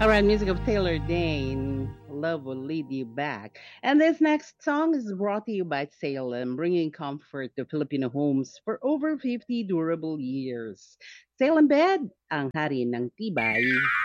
All right, music of Taylor Dane. Love will lead you back. And this next song is brought to you by Salem, bringing comfort to Filipino homes for over 50 durable years. Salem Bed, ang hari ng tibay.